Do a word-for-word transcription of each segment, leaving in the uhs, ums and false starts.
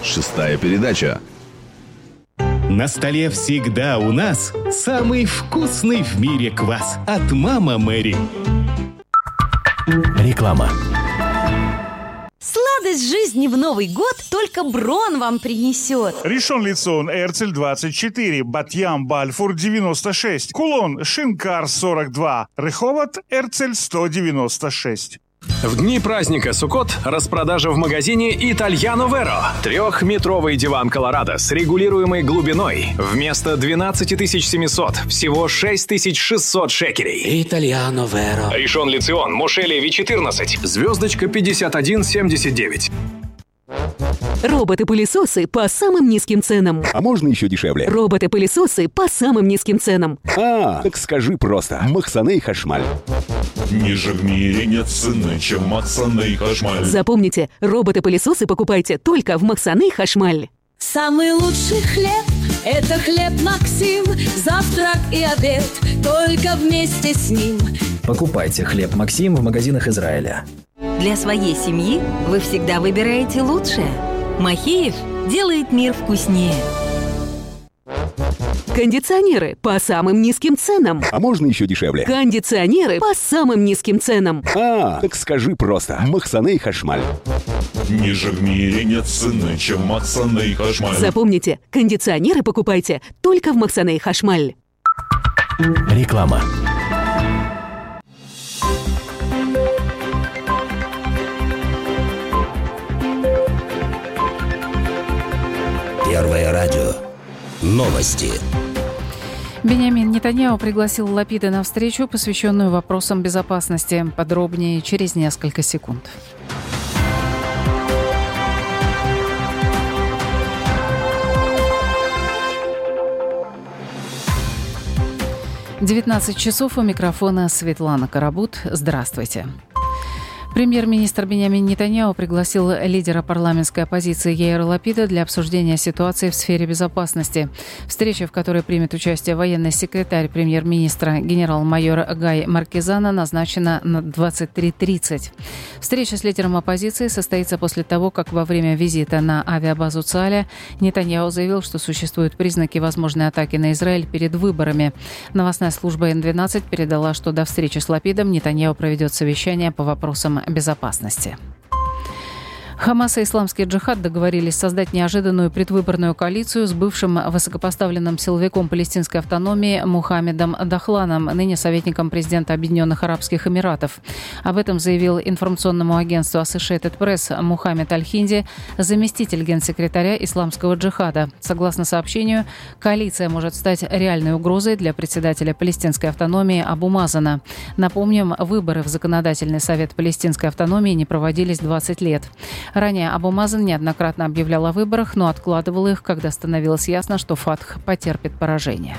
Шестая передача. На столе всегда у нас самый вкусный в мире квас от «Мама Мэри». Реклама. Сладость жизни в Новый год только Брон вам принесет. Ришон Лицон, Эрцель двадцать четыре, Батьям, Бальфур девяносто шесть, Кулон, Шинкар сорок два, Реховат, Эрцель сто девяносто шесть. В дни праздника Суккот распродажа в магазине Итальяно Веро. Трехметровый диван Колорадо с регулируемой глубиной. Вместо двенадцать тысяч семьсот всего шесть тысяч шестьсот шекелей. Итальяно Веро. Ришон Лицион, Мошелеви четырнадцать, звездочка пятьдесят один семьдесят девять. Роботы-пылесосы по самым низким ценам. А можно еще дешевле? Роботы-пылесосы по самым низким ценам. А, так скажи просто. Махсаней Хашмаль. Ниже в мире нет цены, чем Махсаней Хашмаль. Запомните, роботы-пылесосы покупайте только в Махсаней Хашмаль. Самый лучший хлеб – это хлеб Максим. Завтрак и обед только вместе с ним. Покупайте хлеб Максим в магазинах Израиля. Для своей семьи вы всегда выбираете лучшее. Махеев делает мир вкуснее. Кондиционеры по самым низким ценам. А можно еще дешевле? Кондиционеры по самым низким ценам. А, так скажи просто. Махсаней Хашмаль. Ниже в мире нет цены, чем Махсаней Хашмаль. Запомните, кондиционеры покупайте только в Махсаней Хашмаль. Реклама. Первое радио. Новости. Биньямин Нетаньяху пригласил Лапида на встречу, посвященную вопросам безопасности. Подробнее через несколько секунд. девятнадцать часов, у микрофона Светлана Карабут. Здравствуйте. Премьер-министр Биньямин Нетаньяху пригласил лидера парламентской оппозиции Яира Лапида для обсуждения ситуации в сфере безопасности. Встреча, в которой примет участие военный секретарь премьер-министра генерал-майор Гай Маркизана, назначена на двадцать три тридцать. Встреча с лидером оппозиции состоится после того, как во время визита на авиабазу Цааля Нетаньяху заявил, что существуют признаки возможной атаки на Израиль перед выборами. Новостная служба эн двенадцать передала, что до встречи с Лапидом Нетаньяху проведет совещание по вопросам безопасности. Хамас и исламский джихад договорились создать неожиданную предвыборную коалицию с бывшим высокопоставленным силовиком палестинской автономии Мухаммедом Дахланом, ныне советником президента Объединенных Арабских Эмиратов. Об этом заявил информационному агентству Associated Press Мухаммед Аль-Хинди, заместитель генсекретаря исламского джихада. Согласно сообщению, коалиция может стать реальной угрозой для председателя палестинской автономии Абу Мазана. Напомним, выборы в Законодательный совет палестинской автономии не проводились двадцать лет. Ранее Абу Мазан неоднократно объявлял о выборах, но откладывал их, когда становилось ясно, что Фатх потерпит поражение.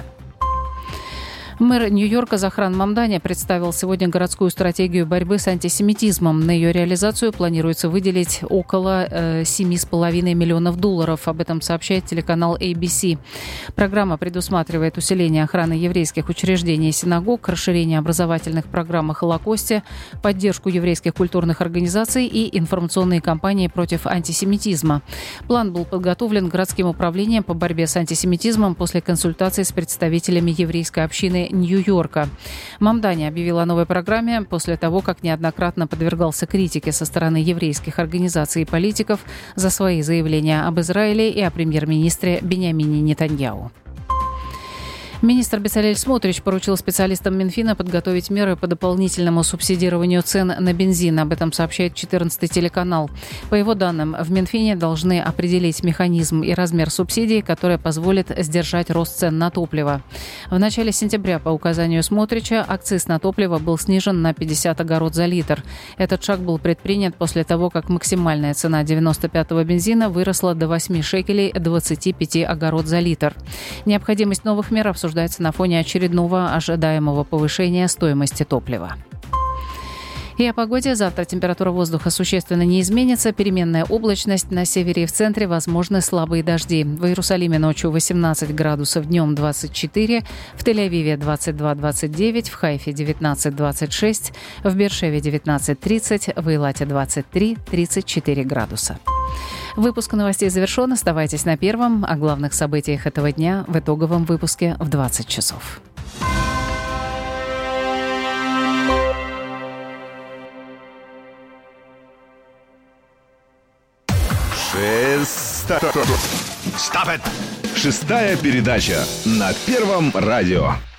Мэр Нью-Йорка Захран Мамдани представил сегодня городскую стратегию борьбы с антисемитизмом. На ее реализацию планируется выделить около э, семь с половиной миллионов долларов. Об этом сообщает телеканал эй би си. Программа предусматривает усиление охраны еврейских учреждений и синагог, расширение образовательных программ о Холокосте, поддержку еврейских культурных организаций и информационные кампании против антисемитизма. План был подготовлен городским управлением по борьбе с антисемитизмом после консультаций с представителями еврейской общины Нью-Йорка. Мамдани объявил о новой программе после того, как неоднократно подвергался критике со стороны еврейских организаций и политиков за свои заявления об Израиле и о премьер-министре Биньямине Нетаньяху. Министр Бецалель Смотрич поручил специалистам Минфина подготовить меры по дополнительному субсидированию цен на бензин. Об этом сообщает четырнадцатый телеканал. По его данным, в Минфине должны определить механизм и размер субсидий, которые позволят сдержать рост цен на топливо. В начале сентября по указанию Смотрича акциз на топливо был снижен на пятьдесят огород за литр. Этот шаг был предпринят после того, как максимальная цена девяносто пятого бензина выросла до восемь шекелей двадцать пять огород за литр. Необходимость новых мер обсуждается на фоне очередного ожидаемого повышения стоимости топлива. И о погоде. Завтра температура воздуха существенно не изменится. Переменная облачность. На севере и в центре возможны слабые дожди. В Иерусалиме ночью восемнадцать градусов, днем двадцать четыре. В Тель-Авиве двадцать два двадцать девять. В Хайфе девятнадцать двадцать шесть. В Беэр-Шеве девятнадцать тридцать. В Эйлате двадцать три тридцать четыре градуса. Выпуск новостей завершен. Оставайтесь на Первом. О главных событиях этого дня в итоговом выпуске в двадцать часов. Шеста... Stop it. Шестая передача на Первом радио.